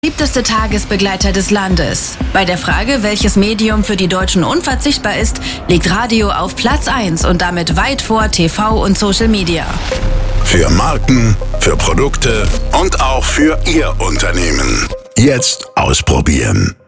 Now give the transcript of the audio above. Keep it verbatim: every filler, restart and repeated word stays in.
Beliebteste Tagesbegleiter des Landes. Bei der Frage, welches Medium für die Deutschen unverzichtbar ist, liegt Radio auf Platz eins und damit weit vor T V und Social Media. Für Marken, für Produkte und auch für Ihr Unternehmen. Jetzt ausprobieren.